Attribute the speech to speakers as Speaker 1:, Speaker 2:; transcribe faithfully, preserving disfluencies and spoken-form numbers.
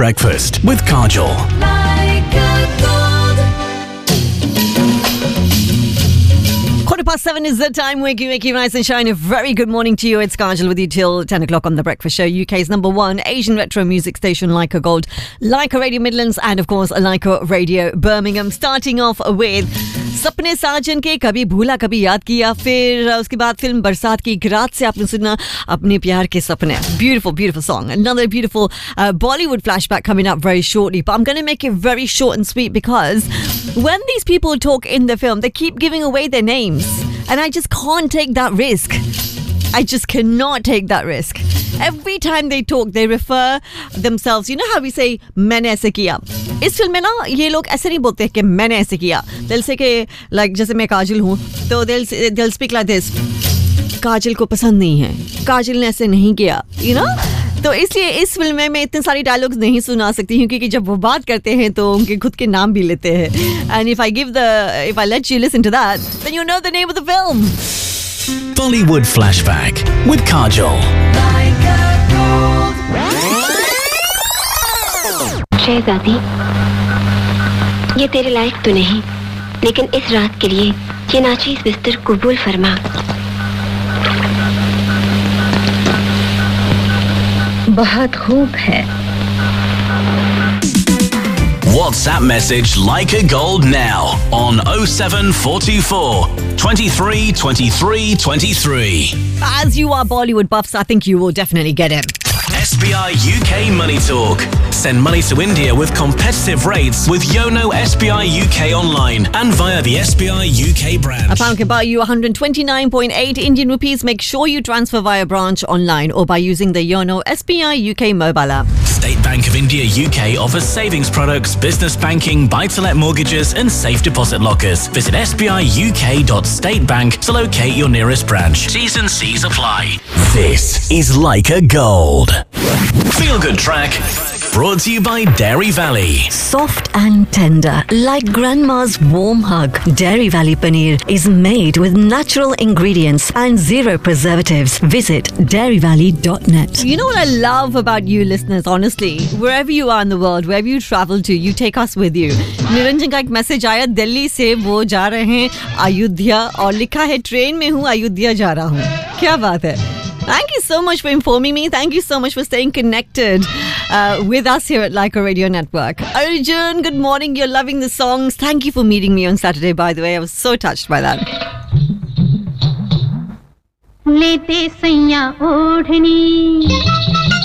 Speaker 1: breakfast with Kajol.
Speaker 2: Quarter past seven is the time. Wakey, wakey, rise and shine. A very good morning to you. It's Kajal with you till ten o'clock on The Breakfast Show, U K's number one Asian retro music station, Leica Gold, Leica Radio Midlands, and of course, Leica Radio Birmingham. Starting off with सपने साजन के कभी भूला कभी याद किया, फिर उसके बाद फिल्म बरसात की एक रात से आपने सुना अपने प्यार के सपने. Beautiful, beautiful song. Another beautiful uh, Bollywood flashback coming up very shortly. But I'm going to make it very short and sweet because when these people talk in the film, they keep giving away their names. And I just can't take that risk. I just cannot take that risk. Every time they talk, they refer themselves. You know how we say, मैंने ऐसे किया. इस film में ना ये लोग ऐसे नहीं बोलते कि मैंने ऐसे किया. They'll say कि like जैसे मैं काजल हूँ, तो they'll they'll speak like this. काजल को पसंद नहीं है. काजल ने ऐसे नहीं किया. You know? तो इसलिए इस फिल्म में मैं इतने सारी डायलॉग्स नहीं सुना सकती हूँ क्योंकि जब वो बात करते हैं तो उनके खुद के नाम भी लेते हैं. And if I give the if I let you listen to that, then you know the name of the film.
Speaker 1: Bollywood Flashback with Kajol.
Speaker 3: शहजादी, ये तेरे लायक तो नहीं, लेकिन इस रात के लिए ये नाचीज बिस्तर कबूल फरमा. बहुत खूब है.
Speaker 1: WhatsApp message Leica Gold now on oh seven four two four, twenty-three twenty-three twenty-three.
Speaker 2: As you are Bollywood buffs, I think you will definitely get it.
Speaker 1: S B I U K Money Talk. Send money to India with competitive rates with Yono S B I U K online and via the S B I U K branch.
Speaker 2: A pound can buy you one hundred twenty-nine point eight Indian rupees. Make sure you transfer via branch online or by using the Yono S B I U K mobile app.
Speaker 1: State Bank of India U K offers savings products, business banking, buy-to-let mortgages and safe deposit lockers. Visit s b i u k dot state bank to locate your nearest branch. T's and C's apply. This is Leica Gold. Feel Good Track. Brought to you by Dairy Valley.
Speaker 2: Soft and tender, like grandma's warm hug. Dairy Valley Paneer is made with natural ingredients and zero preservatives. Visit dairy valley dot net. You know what I love about you listeners, honestly? Wherever you are in the world, wherever you travel to, you take us with you. Niranjan का एक message आया, दिल्ली से वो जा रहे हैं अयोध्या और लिखा है ट्रेन में हूँ, अयोध्या जा रहा हूँ. क्या बात है. Thank you so much for informing me. Thank you so much for staying connected uh, with us here at Leica Radio Network. Arjun, good morning. You're loving the songs. Thank you for meeting me on Saturday, by the way. I was so touched by that.
Speaker 4: लेते सैया ओढ़नी